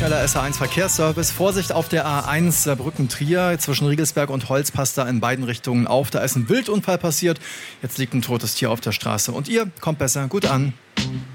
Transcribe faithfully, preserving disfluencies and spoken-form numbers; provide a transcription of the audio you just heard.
schneller S A eins Verkehrsservice. Vorsicht auf der A eins Saarbrücken-Trier. Zwischen Riegelsberg und Holz passt da in beiden Richtungen auf. Da ist ein Wildunfall passiert. Jetzt liegt ein totes Tier auf der Straße. Und ihr kommt besser gut an.